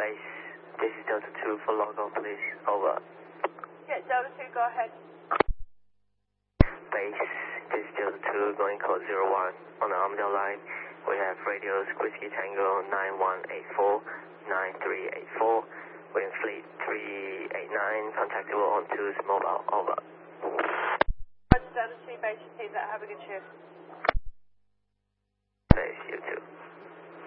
base. This is Delta 2 for logo, please. Over. Yeah, Delta 2, go ahead. Base, this is Delta 2 going code 01 on the Armadale line. We have radios Whiskey Tango 9184, 9384. We're in fleet 389, contactable on 2's mobile. Over. Delta 2, base, repeat that. Have a good shift.